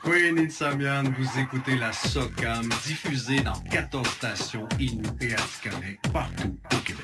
Queen Insamian, vous écoutez la SOCAM, diffusée dans 14 stations Inou et Atikamekw, partout au Québec.